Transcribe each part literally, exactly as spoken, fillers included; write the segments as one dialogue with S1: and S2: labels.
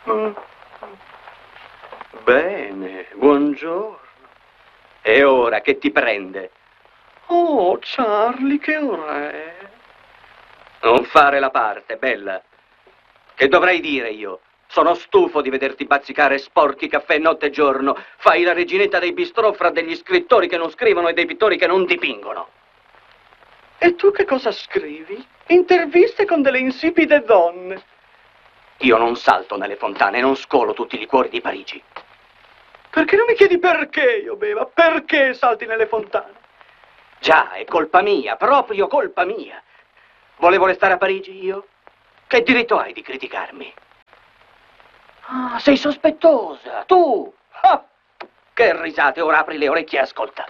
S1: Mm. Bene, buongiorno. E ora che ti prende? Oh, Charlie, che ora è? Non fare la parte, bella. Che dovrei dire io? Sono stufo di vederti bazzicare sporchi caffè notte e giorno. Fai la reginetta dei bistrò fra degli scrittori che non scrivono e dei pittori che non dipingono. E tu che cosa scrivi? Interviste con delle insipide donne. Io non salto nelle fontane e non scolo tutti i liquori di Parigi. Perché non mi chiedi perché io beva? Perché salti nelle fontane? Già, è colpa mia, proprio colpa mia. Volevo restare a Parigi io? Che diritto hai di criticarmi? Ah, sei sospettosa, tu! Ah, che risate, ora apri le orecchie e ascolta.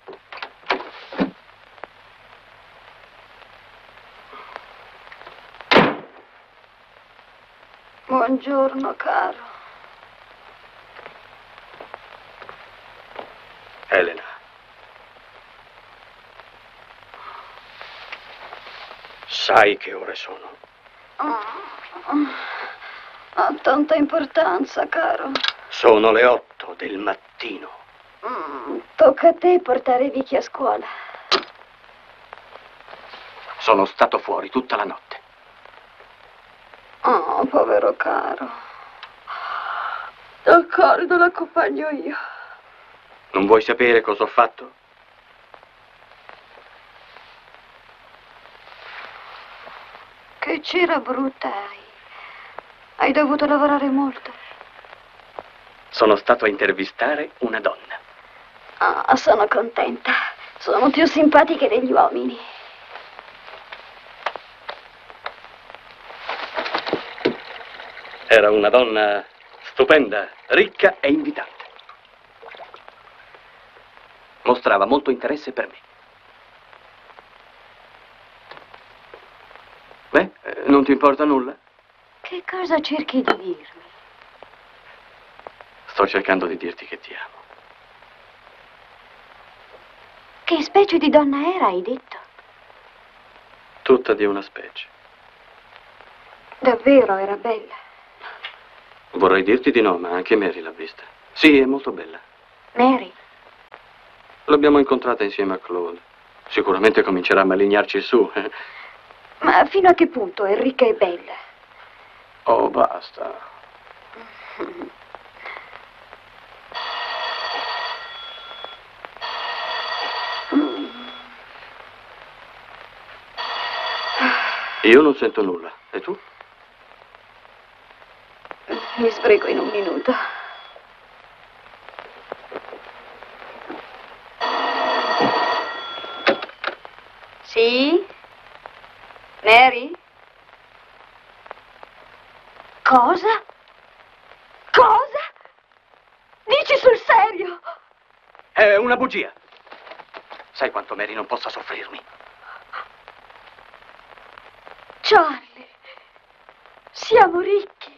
S2: Buongiorno, caro.
S1: Elena. Sai che ore sono?
S2: Oh, ha tanta importanza, caro.
S1: Sono le otto del mattino.
S2: Mm, tocca a te portare Vicky a scuola.
S1: Sono stato fuori tutta la notte.
S2: Oh, povero caro. D'accordo, l'accompagno io.
S1: Non vuoi sapere cosa ho fatto?
S2: Che cera brutta hai. Hai dovuto lavorare molto.
S1: Sono stato a intervistare una donna.
S2: Ah, sono contenta. Sono più simpatiche degli uomini.
S1: Era una donna stupenda, ricca e invitante. Mostrava molto interesse per me. Beh, eh, non ti importa nulla?
S2: Che cosa cerchi di dirmi?
S1: Sto cercando di dirti che ti amo.
S2: Che specie di donna era, hai detto?
S1: Tutta di una specie.
S2: Davvero era bella?
S1: Vorrei dirti di no, ma anche Mary l'ha vista. Sì, è molto bella.
S2: Mary?
S1: L'abbiamo incontrata insieme a Claude. Sicuramente comincerà a malignarci su. Eh?
S2: Ma fino a che punto è ricca e bella?
S1: Oh, basta. Io non sento nulla. E tu?
S2: Mi sbrego in un minuto. Sì? Mary? Cosa? Cosa? Dici sul serio?
S1: È una bugia. Sai quanto Mary non possa soffrirmi?
S2: Charlie, siamo ricchi.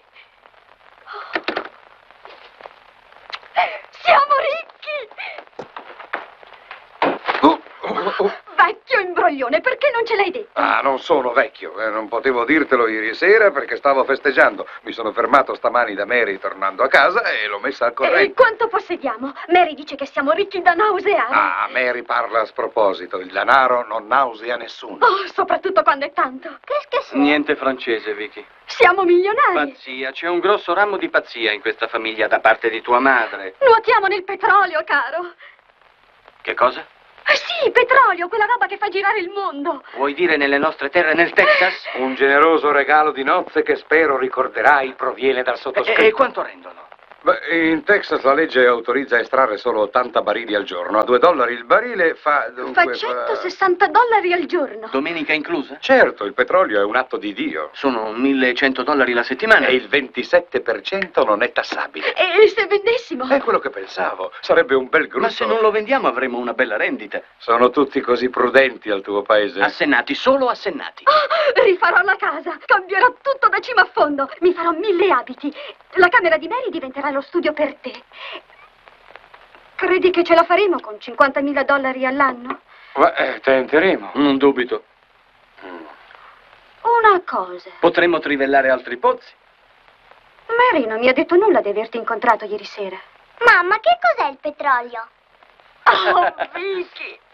S2: Siamo ricchi!
S3: Oh, oh, oh.
S2: Vecchio imbroglione, perché non ce l'hai detto?
S3: Ah, non sono vecchio, eh, non potevo dirtelo ieri sera perché stavo festeggiando. Mi sono fermato stamani da Mary tornando a casa e l'ho messa al
S2: E
S3: corrente.
S2: quanto possediamo? Mary dice che siamo ricchi da nauseare.
S3: Ah, Mary parla a sproposito. Il denaro non nausea nessuno.
S2: Oh, soprattutto quando è tanto. Che che
S1: Niente francese, Vicky.
S2: Siamo milionari.
S1: Pazzia, c'è un grosso ramo di pazzia in questa famiglia da parte di tua madre.
S2: Nuotiamo nel petrolio, caro.
S1: Che cosa?
S2: Ah, sì, petrolio, quella roba che fa girare il mondo.
S1: Vuoi dire nelle nostre terre nel Texas?
S3: Un generoso regalo di nozze che spero ricorderai proviene dal sottoscritto.
S1: E, e quanto rendono?
S3: Beh, in Texas la legge autorizza a estrarre solo ottanta barili al giorno. A due dollari il barile fa dunque...
S2: Fa centosessanta dollari al giorno.
S1: Domenica inclusa?
S3: Certo, il petrolio è un atto di Dio.
S1: Sono millecento dollari la settimana.
S3: E il ventisette per cento non è tassabile.
S2: E se vendessimo?
S3: È quello che pensavo. Sarebbe un bel gruppo.
S1: Ma se non lo vendiamo avremo una bella rendita.
S3: Sono tutti così prudenti al tuo paese?
S1: Assennati, solo assennati.
S2: Oh, rifarò la casa, cambierò tutto da cima a fondo, mi farò mille abiti. La camera di Mary diventerà lo studio per te. Credi che ce la faremo con cinquantamila dollari all'anno?
S3: Ma eh, tenteremo.
S1: Non dubito.
S2: Una cosa.
S1: Potremmo trivellare altri pozzi.
S2: Mary non mi ha detto nulla di averti incontrato ieri sera.
S4: Mamma, che cos'è il petrolio?
S2: Oh, Vicky!